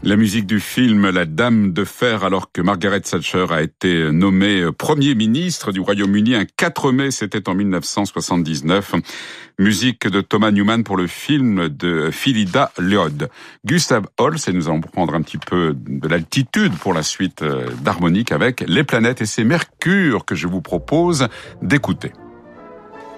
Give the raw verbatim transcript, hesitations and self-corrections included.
La musique du film La Dame de Fer, alors que Margaret Thatcher a été nommée Premier ministre du Royaume-Uni un quatre mai, c'était en mille neuf cent soixante-dix-neuf. Musique de Thomas Newman pour le film de Phyllida Lloyd. Gustav Holst, et nous allons prendre un petit peu de l'altitude pour la suite d'harmonique avec Les Planètes, et c'est Mercure que je vous propose d'écouter.